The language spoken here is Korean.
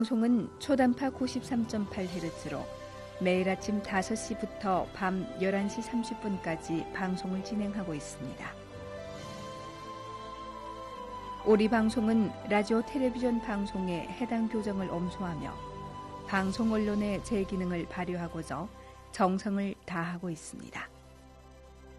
방송은 초단파 93.8Hz로 매일 아침 5시부터 밤 11시 30분까지 방송을 진행하고 있습니다. 우리 방송은 라디오 텔레비전 방송의 해당 교정을 엄수하며 방송 언론의 제 기능을 발휘하고자 정성을 다하고 있습니다.